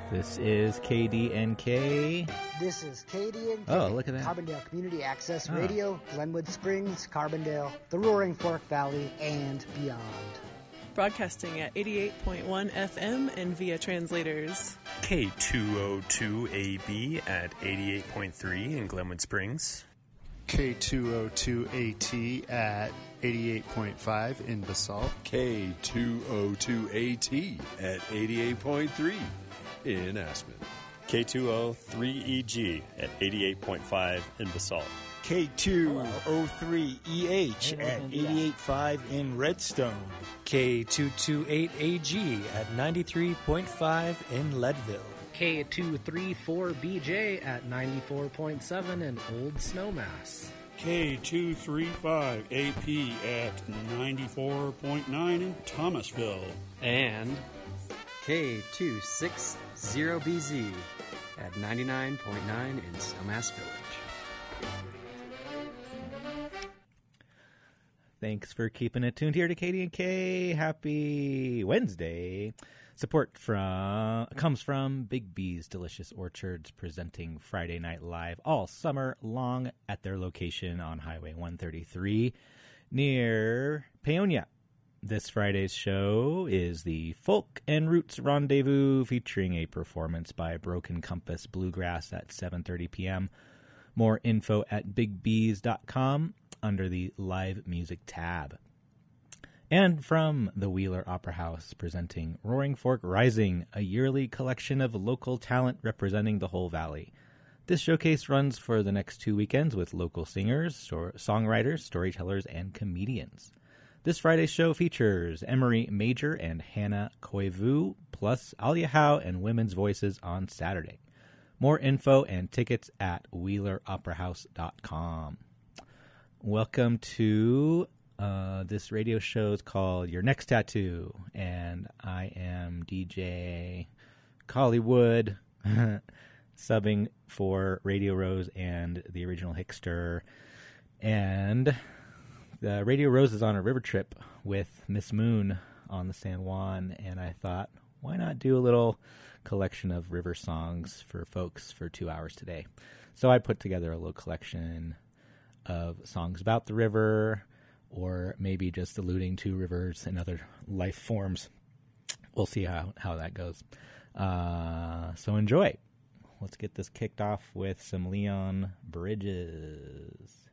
This is KDNK. This is KDNK. Oh, look at that. Carbondale Community Access Radio, Glenwood Springs, Carbondale, the Roaring Fork Valley, and beyond. Broadcasting at 88.1 FM and via translators. K202AB at 88.3 in Glenwood Springs. K202AT at 88.5 in Basalt. K202AT at 88.3 in Aspen. K203EG at 88.5 in Basalt. K203EH at 88.5 in Redstone. K228AG at 93.5 in Leadville. K234BJ at 94.7 in Old Snowmass. K235AP at 94.9 in Thomasville. And K260BZ at 99.9 in Snowmass Village. Thanks for keeping it tuned here to KDNK. Happy Wednesday. Support comes from Big B's Delicious Orchards, presenting Friday Night Live all summer long at their location on Highway 133 near Paonia. This Friday's show is the Folk and Roots Rendezvous, featuring a performance by Broken Compass Bluegrass at 7:30 p.m. More info at bigbs.com under the Live Music tab. And from the Wheeler Opera House, presenting Roaring Fork Rising, a yearly collection of local talent representing the whole valley. This showcase runs for the next 2 weekends with local singers, songwriters, storytellers, and comedians. This Friday's show features Emery Major and Hannah Koivu, plus Alia Howe and Women's Voices on Saturday. More info and tickets at wheeleroperahouse.com. Welcome to this radio show is called Your Next Tattoo, and I am DJ Collywood, subbing for Radio Rose and the original Hickster. And the Radio Rose is on a river trip with Miss Moon on the San Juan, and I thought, why not do a little collection of river songs for folks for 2 hours today? So I put together a little collection of songs about the river, or maybe just alluding to rivers and other life forms. We'll see how that goes. So enjoy. Let's get this kicked off with some Leon Bridges.